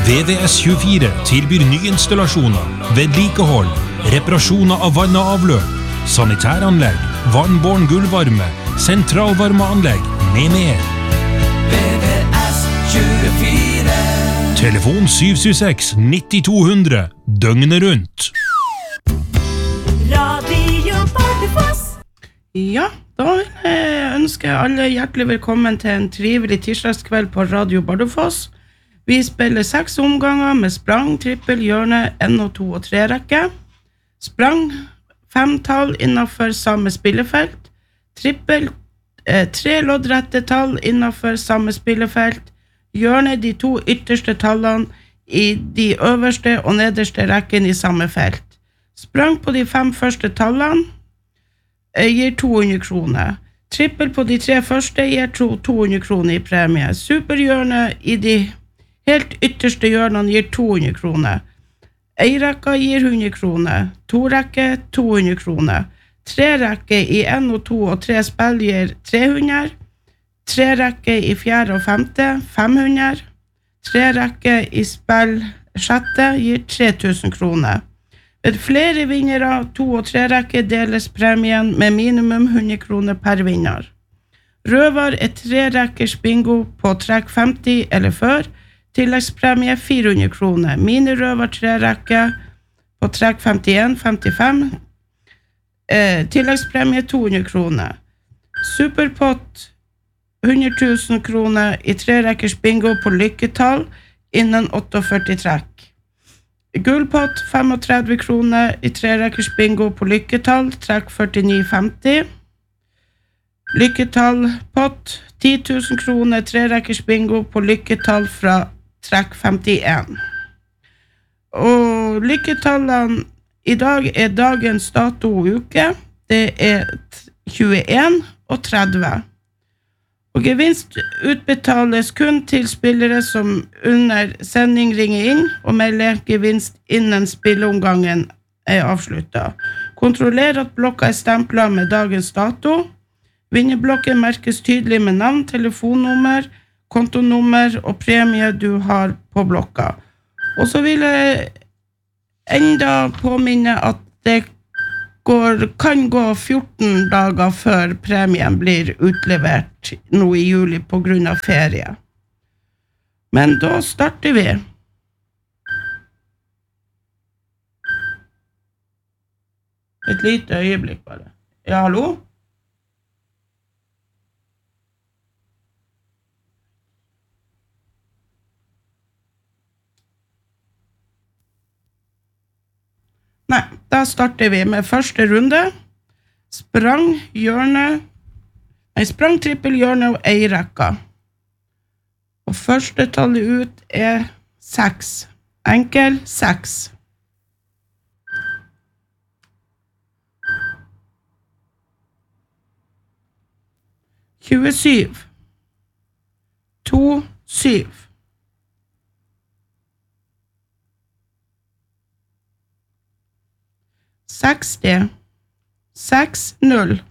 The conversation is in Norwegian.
VVS24 tilbyr nyinstallasjoner, vedlikehold, reparasjoner av vann og avløp, sanitæranlegg, vannbåren gulvvarme, sentralvarmeanlegg med mer. VVS24. Telefon 776-9200, døgnet rundt. Radio Bardufoss. Ja, da vil jeg ønske alle hjertelig velkommen til en trivelig tirsdagskveld på Radio Bardufoss. Vi spiller 6 omganger med sprang, trippel, hjørne, 1 og 2 og 3 rekke. Sprang, 5-tall innenfor samme spillefelt. Trippel, 3 loddrette tall innenfor samme spillefelt. Hjørne, de 2 ytterste tallene i de øverste og nederste rekken i samme felt. Sprang på de 5 første tallene gir 200 kroner. Trippel på de 3 første gir 200 kroner i premie. Superhjørne i de helt ytterste hjørnene gir 200 kroner. Eirekka gir 100 kroner. 2 rekke 200 kroner. 3 rekke i 1 og 2 og 3 spill gir 300. 3 rekke i 4. og 5. 500. 3 rekke i spill 6. gir 3000 kroner. Ved flere vinnere 2 og 3 rekke deles premien med minimum 100 kroner per vinner. Røver 3 rekkers bingo på trekk 50 eller før. Tilleggspremie 400 kroner. Minirøver 3 rekke på trekk 51-55. Tilleggspremie 200 kroner. Superpott 100 000 kroner i 3 rekkers bingo på lykketall innen 48 trekk. Gullpott 35 kroner i 3 rekkers bingo på lykketall, trekk 49-50. Lykketallpott 10 000 kroner 3 rekkers bingo på lykketall fra trekk 51. Og lykketallene i dag dagens dato og uke. Det 21 og 30. Og gevinst utbetales kun til spillere som under sending ringer inn og melder gevinst innen spilleomgangen avsluttet. Kontroller at blokka stemplet med dagens dato. Vinnerblokken merkes tydelig med navn, telefonnummer, kontonummer og premie du har på blokka. Og så vil jeg enda påminne at det kan gå 14 dager før premien blir utlevert nå i juli på grunn av ferie. Men da starter vi. Et lite øyeblikk bare. Ja, hallo? Nei, da starter vi med første runde. Sprang, trippel, hjørne og eirekka. Og første tallet ut 6. Enkel 6. «27. 2, 7. 60. 6, 0.